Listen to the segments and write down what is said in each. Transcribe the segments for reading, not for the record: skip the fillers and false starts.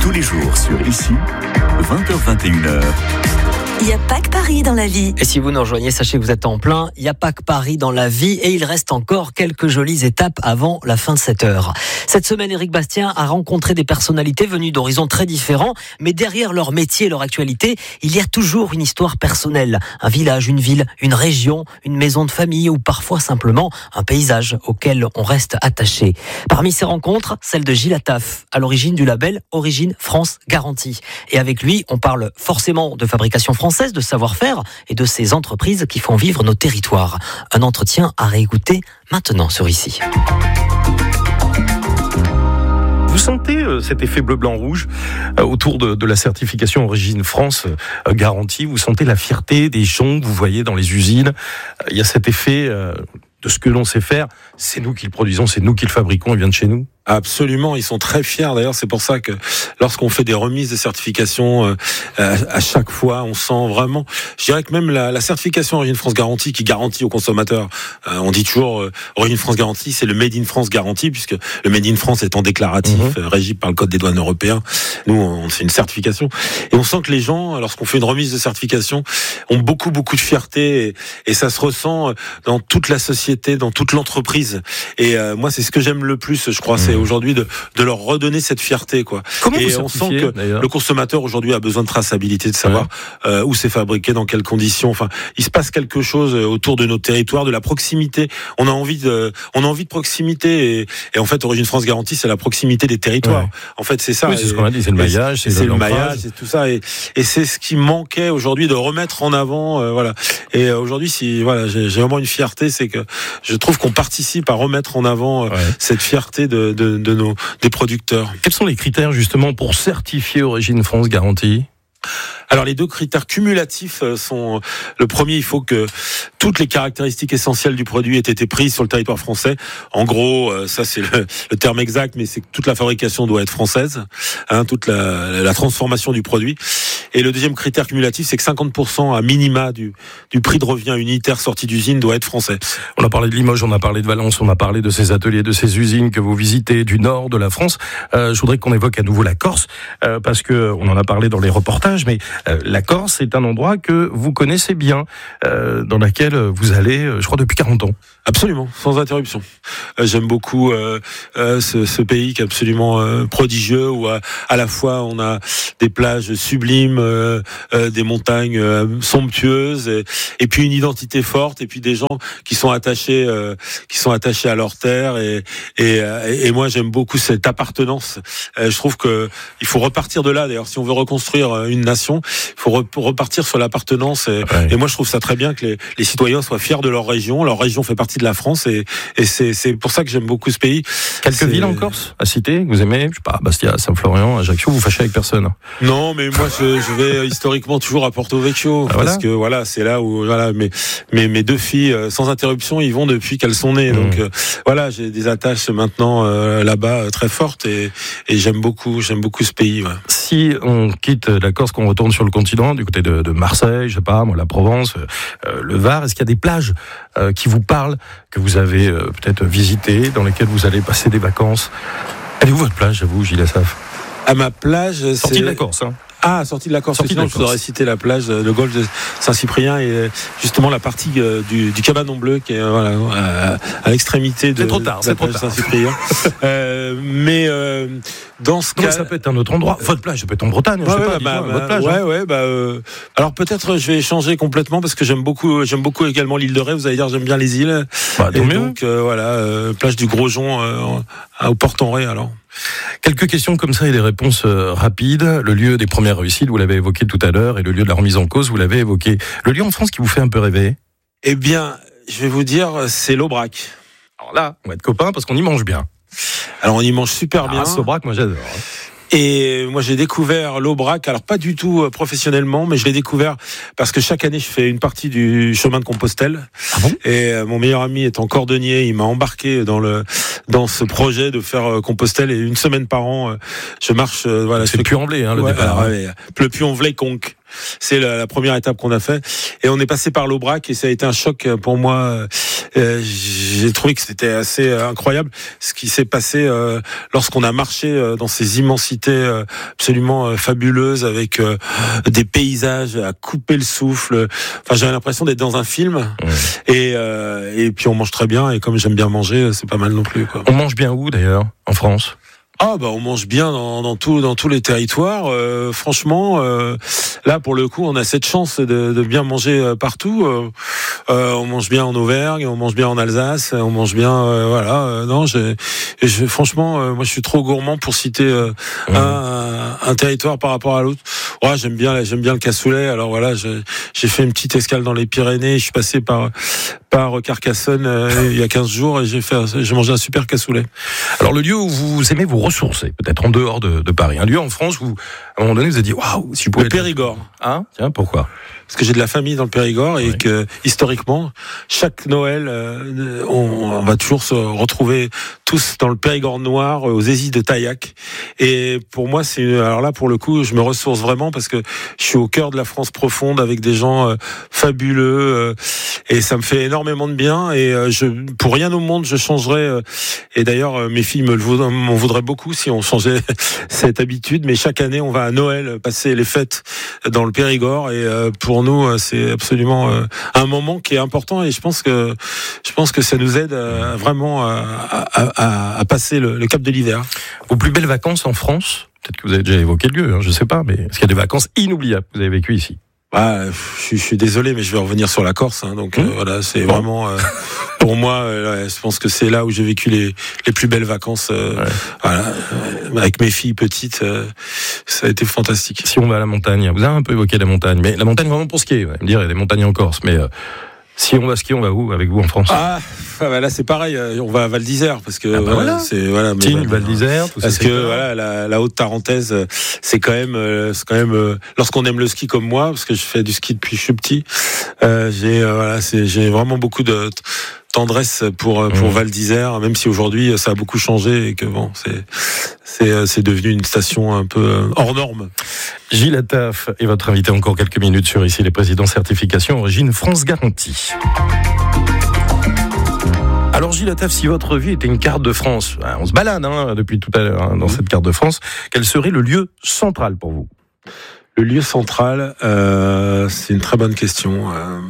Tous les jours sur Ici, 20h-21h. Il n'y a pas que Paris dans la vie. Et si vous nous rejoignez, sachez que vous êtes en plein. Il n'y a pas que Paris dans la vie et il reste encore quelques jolies étapes avant la fin de cette heure. Cette semaine, Éric Bastien a rencontré des personnalités venues d'horizons très différents, mais derrière leur métier et leur actualité, il y a toujours une histoire personnelle. Un village, une ville, une région, une maison de famille ou parfois simplement un paysage auquel on reste attaché. Parmi ces rencontres, celle de Gilles Attaf, à l'origine du label Origine France Garantie. Et avec lui, on parle forcément de fabrication française, de savoir-faire et de ces entreprises qui font vivre nos territoires. Un entretien à réécouter maintenant sur Ici. Vous sentez cet effet bleu-blanc-rouge autour de la certification Origine France Garantie? Vous sentez la fierté des gens que vous voyez dans les usines? Il y a cet effet de ce que l'on sait faire. C'est nous qui le produisons, c'est nous qui le fabriquons, il vient de chez nous. Absolument, ils sont très fiers. D'ailleurs, c'est pour ça que lorsqu'on fait des remises de certification, à chaque fois, on sent vraiment. Je dirais que même la certification Origine France Garantie, qui garantit aux consommateurs, on dit toujours Origine France Garantie, c'est le Made in France Garantie, puisque le Made in France étant déclaratif, régi par le Code des douanes européens. Nous, c'est une certification, et on sent que les gens, lorsqu'on fait une remise de certification, ont beaucoup de fierté, et ça se ressent dans toute la société, dans toute l'entreprise. Et moi, c'est ce que j'aime le plus, je crois, c'est aujourd'hui de leur redonner cette fierté, quoi. Comment et on sent que d'ailleurs, le consommateur aujourd'hui a besoin de traçabilité, de savoir où c'est fabriqué, dans quelles conditions. Enfin, il se passe quelque chose autour de nos territoires, de la proximité. On a envie de proximité, et en fait, Origine France Garantie, c'est la proximité des territoires. Ouais. En fait, c'est ça. Oui, c'est ce qu'on a dit, c'est le maillage, c'est le maillage, c'est tout ça, et c'est ce qui manquait aujourd'hui de remettre en avant, voilà. Et aujourd'hui, si voilà, j'ai vraiment une fierté, c'est que je trouve qu'on participe à remettre en avant cette fierté des producteurs. Quels sont les critères justement pour certifier Origine France Garantie ? Alors les deux critères cumulatifs sont: le premier, il faut que toutes les caractéristiques essentielles du produit aient été prises sur le territoire français. En gros, ça c'est le terme exact, mais c'est que toute la fabrication doit être française, toute la transformation du produit. Et le deuxième critère cumulatif, c'est que 50% à minima du prix de revient unitaire sorti d'usine doit être français. On a parlé de Limoges, on a parlé de Valence, on a parlé de ces ateliers, de ces usines que vous visitez du nord de la France. Je voudrais qu'on évoque à nouveau la Corse, parce que on en a parlé dans les reportages, mais la Corse est un endroit que vous connaissez bien, dans lequel vous allez, je crois, depuis 40 ans. Absolument, sans interruption. J'aime beaucoup ce pays qui est absolument prodigieux, où à la fois on a des plages sublimes, des montagnes somptueuses, et puis une identité forte, et puis des gens qui sont attachés à leur terre, et moi j'aime beaucoup cette appartenance. Je trouve que il faut repartir de là. D'ailleurs, si on veut reconstruire une nation, il faut repartir sur l'appartenance, et moi je trouve ça très bien que les citoyens soient fiers de leur région. Leur région fait partie de la France, et c'est pour ça que j'aime beaucoup ce pays. Quelques villes en Corse à citer que vous aimez? Je sais pas, Bastia, Saint-Florian, Ajaccio. Vous fâchez avec personne? Non, mais moi je vais historiquement toujours à Porto Vecchio, parce que voilà, c'est là où mes deux filles sans interruption y vont depuis qu'elles sont nées. Donc voilà, j'ai des attaches maintenant là-bas très fortes, et j'aime beaucoup ce pays. Ouais. Si on quitte la Corse, qu'on retourne sur le continent, du côté de Marseille, je sais pas, moi, la Provence, le Var, est-ce qu'il y a des plages qui vous parlent, que vous avez peut-être visitées, dans lesquelles vous allez passer des vacances? Elle est où votre plage, à vous, Gilles Attaf? À ma plage, sortie de la Corse, hein. Ah, sortie de la Corse. Sinon, je voudrais citer la plage, le golfe de Saint-Cyprien, et justement la partie du cabanon bleu qui est à l'extrémité de la plage de Saint-Cyprien. Mais dans ce cas, ça peut être un autre endroit. Votre plage, ça peut être en Bretagne. Votre plage. Alors peut-être je vais changer complètement, parce que j'aime beaucoup également l'île de Ré. Vous allez dire, j'aime bien les îles. Donc plage du Grosjean au Port-en-Ré. Alors. Quelques questions comme ça et des réponses rapides. Le lieu des premières réussites, vous l'avez évoqué tout à l'heure, et le lieu de la remise en cause, vous l'avez évoqué. Le lieu en France qui vous fait un peu rêver? Eh bien, je vais vous dire, c'est l'Aubrac. Alors là, on va être copains parce qu'on y mange bien. Alors on y mange super bien. L'Aubrac, moi j'adore. Et moi j'ai découvert l'Aubrac, alors pas du tout professionnellement, mais je l'ai découvert parce que chaque année je fais une partie du chemin de Compostelle. Ah bon? Et mon meilleur ami étant cordonnier, il m'a embarqué dans ce projet de faire Compostelle, et une semaine par an je marche. C'est le Puy-en-Velay, le départ. Le Puy-en-Velay conque. C'est la première étape qu'on a fait. Et on est passé par l'Aubrac et ça a été un choc pour moi. J'ai trouvé que c'était assez incroyable ce qui s'est passé lorsqu'on a marché dans ces immensités absolument fabuleuses avec des paysages à couper le souffle. Enfin, j'avais l'impression d'être dans un film. Et puis on mange très bien et comme j'aime bien manger, c'est pas mal non plus, quoi. On mange bien où d'ailleurs en France? On mange bien dans tous les territoires. Franchement, là pour le coup, on a cette chance de bien manger partout. On mange bien en Auvergne, on mange bien en Alsace, on mange bien. Franchement, moi je suis trop gourmand pour citer un territoire par rapport à l'autre. Ouais, j'aime bien le cassoulet. Alors voilà, j'ai fait une petite escale dans les Pyrénées. Je suis passé par Carcassonne il y a 15 jours et j'ai mangé un super cassoulet. Alors le lieu où vous aimez vous ressourcer, peut-être en dehors de Paris, un lieu en France où à un moment donné vous avez dit waouh, si vous pouvez. Le Périgord. Ah, tiens, pourquoi? Parce que j'ai de la famille dans le Périgord et que historiquement, chaque Noël, on va toujours se retrouver tous dans le Périgord noir, aux Aisies de Taillac. Et pour moi, alors là, pour le coup, je me ressource vraiment parce que je suis au cœur de la France profonde avec des gens fabuleux et ça me fait énormément de bien. Et pour rien au monde, je changerais. Et d'ailleurs, mes filles m'en voudraient beaucoup si on changeait cette habitude. Mais chaque année, on va à Noël passer les fêtes dans le Périgord et pour nous, c'est absolument un moment qui est important et je pense que ça nous aide vraiment à passer le cap de l'hiver. Vos plus belles vacances en France, peut-être que vous avez déjà évoqué le lieu, je sais pas, mais est-ce qu'il y a des vacances inoubliables que vous avez vécues ici? Je suis désolé, mais je vais revenir sur la Corse. Donc voilà, c'est vraiment pour moi. Je pense que c'est là où j'ai vécu les plus belles vacances. Voilà, avec mes filles petites, ça a été fantastique. Si on va à la montagne, vous avez un peu évoqué la montagne, mais la montagne vraiment pour skier. Me dire, il y a des montagnes en Corse, mais si on va skier, on va où avec vous en France? Là c'est pareil, on va à Val d'Isère parce que Val d'Isère, tout ça. Parce que la haute Tarentaise, c'est quand même lorsqu'on aime le ski comme moi, parce que je fais du ski depuis que je suis petit, j'ai vraiment beaucoup de tendresse pour Val d'Isère, même si aujourd'hui ça a beaucoup changé et que bon, c'est devenu une station un peu hors norme. Gilles Attaf est votre invité encore quelques minutes sur Ici les présidents certification origine France Garantie. Alors Gilles Attaf, si votre vie était une carte de France, on se balade depuis tout à l'heure dans cette carte de France, quel serait le lieu central pour vous? Le lieu central, c'est une très bonne question.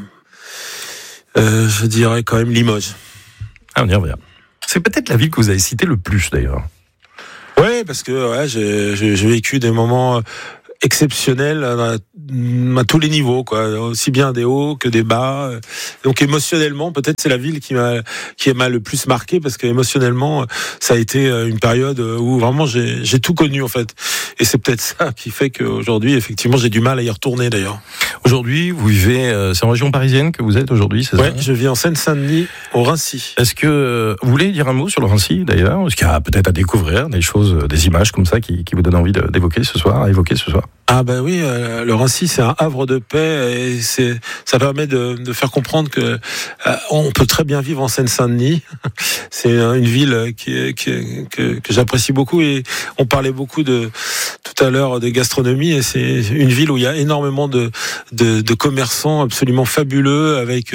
Je dirais quand même Limoges. On y revient. C'est peut-être la ville que vous avez citée le plus d'ailleurs. Ouais, parce que j'ai vécu des moments exceptionnel à tous les niveaux, quoi, aussi bien des hauts que des bas. Donc émotionnellement, peut-être c'est la ville qui m'a le plus marqué parce que émotionnellement, ça a été une période où vraiment j'ai tout connu en fait. Et c'est peut-être ça qui fait qu'aujourd'hui, effectivement, j'ai du mal à y retourner d'ailleurs. Aujourd'hui, vous vivez, c'est en région parisienne que vous êtes aujourd'hui, c'est ça? Ouais, je vis en Seine-Saint-Denis, au Rancy. Est-ce que vous voulez dire un mot sur le Rancy d'ailleurs? Est-ce qu'il y a peut-être à découvrir des choses, des images comme ça qui vous donnent envie d'évoquer ce soir, à évoquer ce soir? Ah ben oui, le Rancy c'est un havre de paix et ça permet de faire comprendre que on peut très bien vivre en Seine-Saint-Denis. C'est une ville que j'apprécie beaucoup et on parlait beaucoup tout à l'heure de gastronomie et c'est une ville où il y a énormément de commerçants absolument fabuleux avec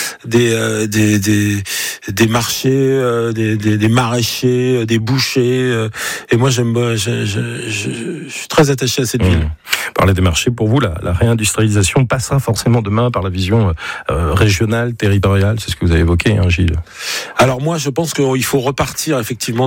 des marchés, des maraîchers, des bouchers et moi je suis très attaché à cette ville. Parler des marchés, pour vous, la réindustrialisation passera forcément demain par la vision régionale, territoriale, c'est ce que vous avez évoqué, Gilles. Alors moi, je pense qu'il faut repartir effectivement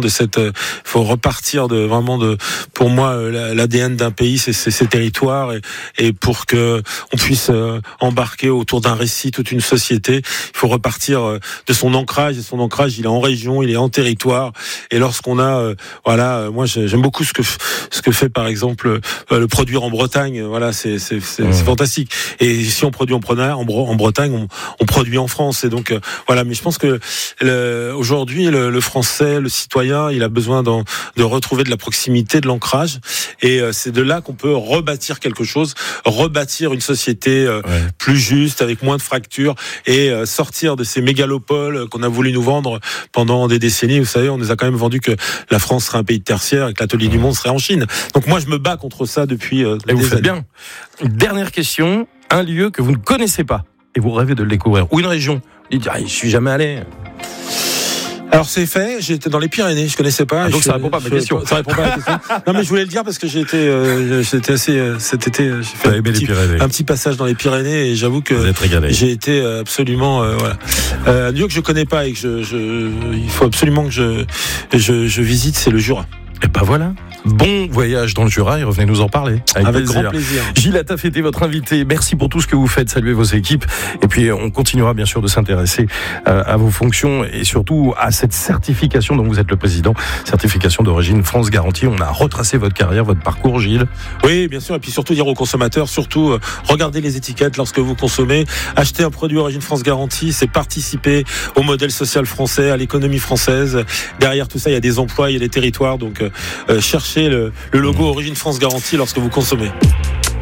pour moi, l'ADN d'un pays, c'est ses territoires et pour que on puisse embarquer autour d'un récit toute une société, il faut repartir de son ancrage et son ancrage, il est en région, il est en territoire et lorsqu'on a, moi j'aime beaucoup ce que fait par exemple le produire en Bretagne, c'est fantastique. Et si on produit en Bretagne, on produit en France. Et donc mais je pense que aujourd'hui le Français, le citoyen, il a besoin de retrouver de la proximité, de l'ancrage. Et c'est de là qu'on peut rebâtir quelque chose, rebâtir une société plus juste, avec moins de fractures, et sortir de ces mégalopoles qu'on a voulu nous vendre pendant des décennies. Vous savez, on nous a quand même vendu que la France serait un pays de tertiaire et que l'atelier du monde serait en Chine. Donc moi, je me bats contre ça depuis des faites bien. Dernière question, un lieu que vous ne connaissez pas et vous rêvez de le découvrir, ou une région. Vous dites, je suis jamais allé. Alors c'est fait, j'étais dans les Pyrénées, je connaissais pas. Donc ça répond pas à ma question. Ça répond pas à la question. Non mais je voulais le dire parce que j'étais assez cet été, j'ai fait un petit passage dans les Pyrénées et j'avoue que j'ai été absolument voilà. Un lieu que je connais pas et que il faut absolument que je visite, c'est le Jura. Et ben voilà. Bon voyage dans le Jura et revenez nous en parler. Avec grand plaisir. Gilles Attaf était votre invité. Merci pour tout ce que vous faites. Saluez vos équipes. Et puis, on continuera bien sûr de s'intéresser à vos fonctions et surtout à cette certification dont vous êtes le président. Certification d'origine France Garantie. On a retracé votre carrière, votre parcours, Gilles. Oui, bien sûr. Et puis surtout dire aux consommateurs, regardez les étiquettes lorsque vous consommez. Acheter un produit origine France Garantie, c'est participer au modèle social français, à l'économie française. Derrière tout ça, il y a des emplois, il y a des territoires. Donc, cherchez le logo Origine France Garantie lorsque vous consommez.